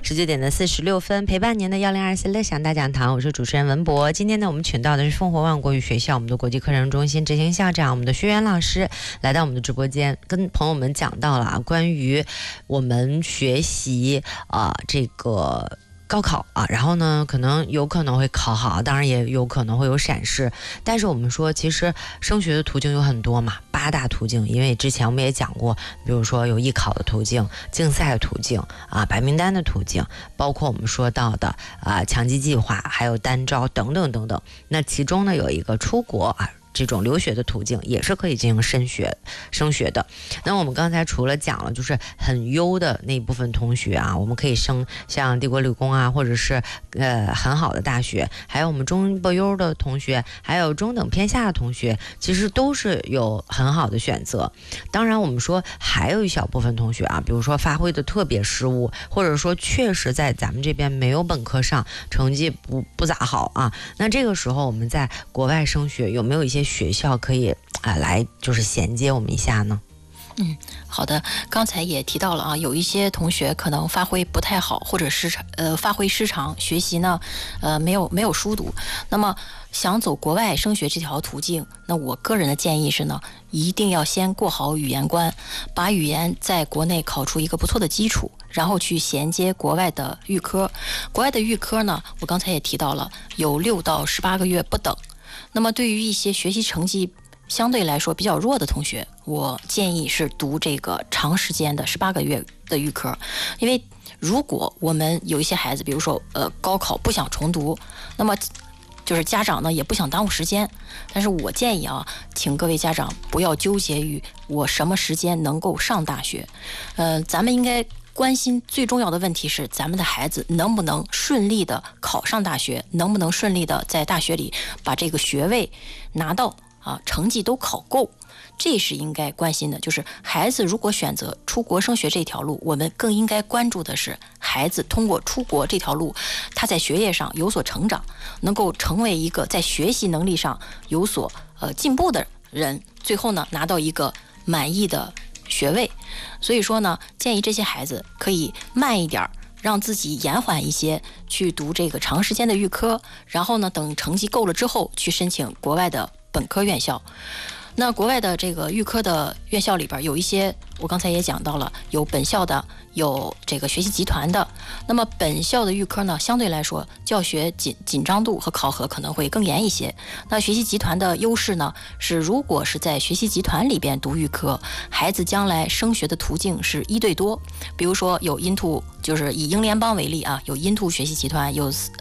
19点46分，陪伴您的1024乐享大讲堂，我是主持人文博。今天呢，我们请到的是烽火万国语学校我们的国际课程中心执行校长，我们的薛源老师来到我们的直播间，跟朋友们讲到了关于我们学习这个高考然然后呢有可能会考好，当然也有可能会有闪失，但是我们说其实升学的途径有很多嘛，8大途径，因为之前我们也讲过，比如说有艺考的途径、竞赛的途径白名单的途径，包括我们说到的强基计划，还有单招等等等等。那其中呢有一个出国这种留学的途径也是可以进行升学的。那我们刚才除了讲了就是很优的那部分同学我们可以升像帝国理工或者是很好的大学，还有我们中不优的同学，还有中等偏下的同学，其实都是有很好的选择。当然我们说还有一小部分同学比如说发挥的特别失误，或者说确实在咱们这边没有本科上，成绩不咋好那这个时候我们在国外升学有没有一些学校可以来就是衔接我们一下呢？ 好的，刚才也提到了有一些同学可能发挥不太好，或者是发挥失常，学习呢没有疏读。那么想走国外升学这条途径，那我个人的建议是呢，一定要先过好语言关，把语言在国内考出一个不错的基础，然后去衔接国外的预科。国外的预科呢，我刚才也提到了，有6到18个月不等。那么对于一些学习成绩相对来说比较弱的同学，我建议是读这个长时间的18个月的预科。因为如果我们有一些孩子，比如说高考不想重读，那么就是家长呢也不想耽误时间，但是我建议请各位家长不要纠结于我什么时间能够上大学。咱们应该关心最重要的问题是咱们的孩子能不能顺利的考上大学，能不能顺利的在大学里把这个学位拿到成绩都考够，这是应该关心的。就是孩子如果选择出国升学这条路，我们更应该关注的是孩子通过出国这条路，他在学业上有所成长，能够成为一个在学习能力上有所进步的人，最后呢拿到一个满意的学位。所以说呢，建议这些孩子可以慢一点，让自己延缓一些，去读这个长时间的预科，然后呢等成绩够了之后去申请国外的本科院校。那国外的这个预科的院校里边有一些，我刚才也讲到了，有本校的，有这个学习集团的。那么本校的预科呢，相对来说教学紧张度和考核可能会更严一些。那学习集团的优势呢，是如果是在学习集团里边读预科，孩子将来升学的途径是1对多。比如说有就是以英联邦为例有英兔学习集团，有